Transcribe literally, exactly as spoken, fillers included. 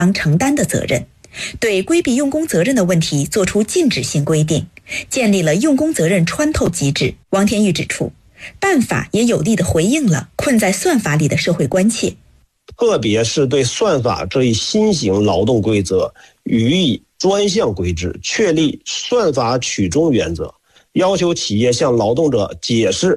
承担的责任，对规避用工责任的问题作出禁止性规定，建立了用工责任穿透机制。王天玉指出，办法也有力地回应了困在算法里的社会关切， 特别是对算法这一新型劳动规则予以专项规制，确立算法取中原则，要求企业向劳动者解释